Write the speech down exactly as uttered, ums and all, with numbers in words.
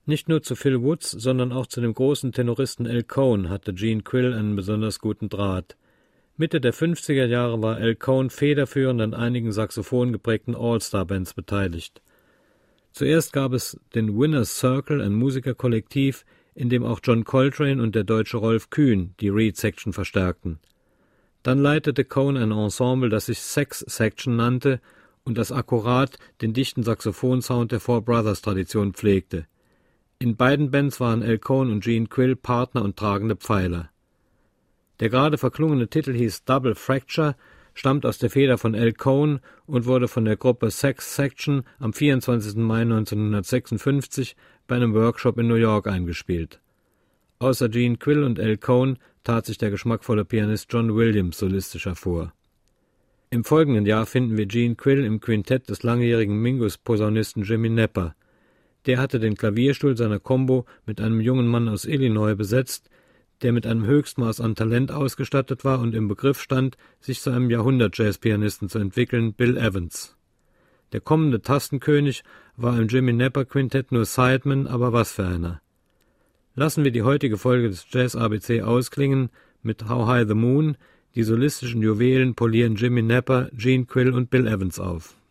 Nicht nur zu Phil Woods, sondern auch zu dem großen Tenoristen Al Cohn hatte Gene Quill einen besonders guten Draht. Mitte der fünfziger Jahre war Al Cohn federführend an einigen saxophongeprägten All-Star-Bands beteiligt. Zuerst gab es den Winner's Circle, ein Musikerkollektiv, in dem auch John Coltrane und der Deutsche Rolf Kühn die Reed-Section verstärkten. Dann leitete Cohn ein Ensemble, das sich Sex-Section nannte und das akkurat den dichten Saxophonsound der Four Brothers-Tradition pflegte. In beiden Bands waren Al Cohn und Gene Quill Partner und tragende Pfeiler. Der gerade verklungene Titel hieß Double Fracture, stammt aus der Feder von Al Cohn und wurde von der Gruppe Sex Section am vierundzwanzigsten Mai neunzehnhundertsechsundfünfzig bei einem Workshop in New York eingespielt. Außer Gene Quill und Al Cohn tat sich der geschmackvolle Pianist John Williams solistisch hervor. Im folgenden Jahr finden wir Gene Quill im Quintett des langjährigen Mingus-Posaunisten Jimmy Knapper. Der hatte den Klavierstuhl seiner Combo mit einem jungen Mann aus Illinois besetzt, der mit einem Höchstmaß an Talent ausgestattet war und im Begriff stand, sich zu einem Jahrhundert-Jazz-Pianisten zu entwickeln, Bill Evans. Der kommende Tastenkönig war im Jimmy Knapper Quintett nur Sideman, aber was für einer. Lassen wir die heutige Folge des Jazz-A B C ausklingen mit How High the Moon. Die solistischen Juwelen polieren Jimmy Knapper, Gene Quill und Bill Evans auf.